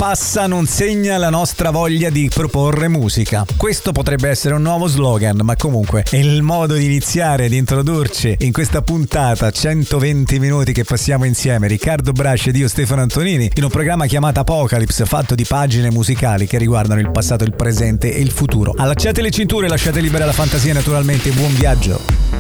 passa non segna la nostra voglia di proporre musica. Questo potrebbe essere un nuovo slogan, ma comunque è il modo di iniziare, di introdurci in questa puntata 120 minuti che passiamo insieme, Riccardo Brasci ed io Stefano Antonini, in un programma chiamato Apocalypse, fatto di pagine musicali che riguardano il passato, il presente e il futuro. Allacciate le cinture, lasciate libera la fantasia, naturalmente buon viaggio.